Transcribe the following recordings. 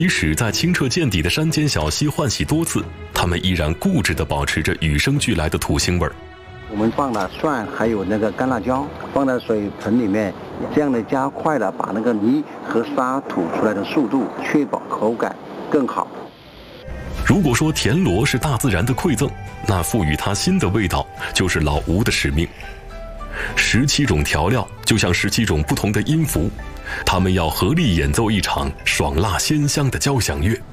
即使在清澈见底的山间小溪换洗多次，它们依然固执地保持着与生俱来的土腥味儿。 我们放了蒜，还有那个干辣椒，放在水盆里面，这样的加快了把那个泥和沙吐出来的速度，确保口感更好。 如果说田螺是大自然的馈赠，那赋予它新的味道就是老吴的使命。17种调料就像17种不同的音符，他们要合力演奏一场爽辣鲜香的交响乐。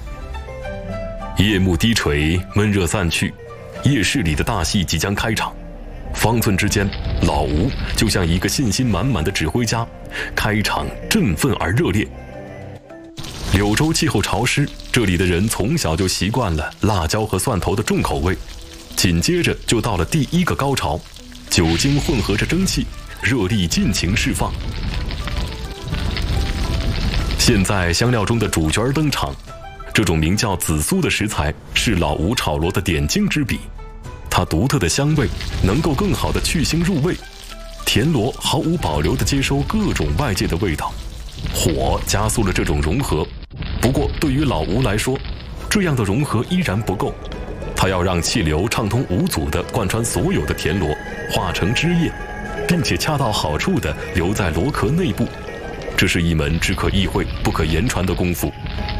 夜幕低垂，闷热散去，夜市里的大戏即将开场。方寸之间，老吴就像一个信心满满的指挥家，开场振奋而热烈。柳州气候潮湿，这里的人从小就习惯了辣椒和蒜头的重口味。紧接着就到了第一个高潮，酒精混合着蒸汽，热力尽情释放。现在香料中的主角登场，这种名叫紫苏的食材是老吴炒螺的点睛之笔，它独特的香味能够更好地去腥入味，田螺毫无保留地接收各种外界的味道，火加速了这种融合。不过对于老吴来说，这样的融合依然不够，他要让气流畅通无阻地贯穿所有的田螺，化成汁液，并且恰到好处地留在螺壳内部。这是一门只可意会不可言传的功夫。